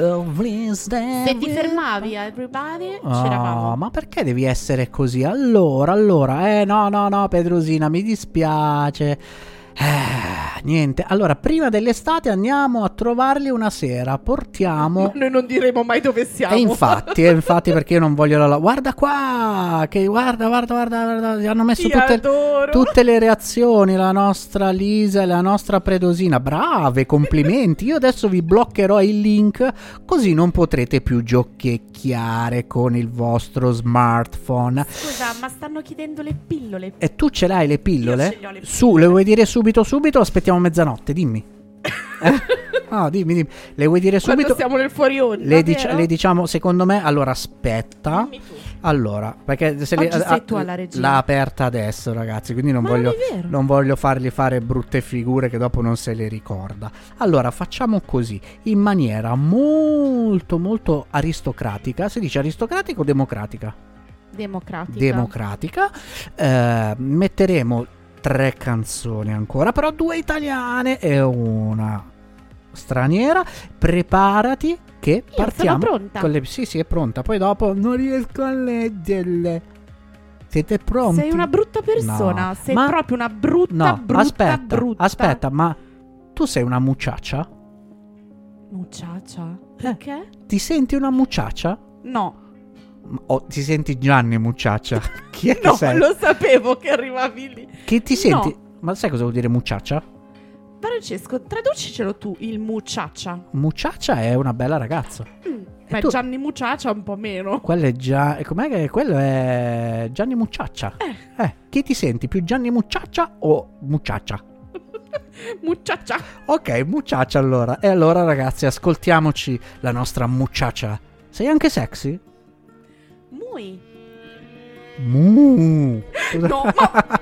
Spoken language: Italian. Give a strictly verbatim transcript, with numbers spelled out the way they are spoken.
Se ti fermavi a Everybody, oh, c'eravamo. Ma perché devi essere così? Allora, allora, eh no, no, no, Pedrosina, mi dispiace. Eh, niente, allora prima dell'estate andiamo a trovarli una sera, portiamo... Noi non diremo mai dove siamo. E infatti, e infatti perché io non voglio la... Guarda qua, che guarda, guarda, guarda, guarda, hanno messo tutte, tutte le reazioni, la nostra Lisa e la nostra Predosina, brave, complimenti. Io adesso vi bloccherò il link, così non potrete più giochicchiare con il vostro smartphone. Scusa, ma stanno chiedendo le pillole. E tu ce l'hai le pillole? Io ce le ho le pillole. Su, le vuoi dire subito subito o aspettiamo mezzanotte? Dimmi. Eh? No, dimmi, dimmi. Le vuoi dire subito? Quando siamo nel fuori onda, le, dic- le diciamo secondo me. Allora aspetta. Dimmi tu. Allora, perché se Oggi le, sei a, tu alla regia. l'ha aperta adesso, ragazzi, quindi non Ma voglio, non è vero. non voglio fargli fare brutte figure che dopo non se le ricorda. Allora facciamo così, in maniera molto molto aristocratica. Si dice aristocratica o democratica? Democratica. Democratica. eh, Metteremo tre canzoni ancora, però due italiane e una straniera. Preparati che Io partiamo sono pronta. con le... Sì, sì, è pronta. Poi dopo non riesco a leggerle. Siete pronti? Sei una brutta persona. No. Sei Ma... proprio una brutta, no, brutta, aspetta, brutta. aspetta, ma tu sei una mucciaccia? Mucciaccia? Perché? Eh, ti senti una mucciaccia? No. O ti senti Gianni Mucciaccia? Chi è che No, sei? lo sapevo che arrivavi lì. Che ti senti? No. Ma sai cosa vuol dire mucciaccia? Francesco, traducicelo tu, il mucciaccia. Mucciaccia è una bella ragazza. Mm. E Beh, tu? Gianni Mucciaccia un po' meno. Quello è già. E com'è che quello è Gianni Mucciaccia? Eh. Eh, chi ti senti? Più Gianni Mucciaccia o Mucciaccia? Mucciaccia. Ok, Mucciaccia allora. E allora, ragazzi, ascoltiamoci la nostra Mucciaccia. Sei anche sexy? Muy. Mu. No, ma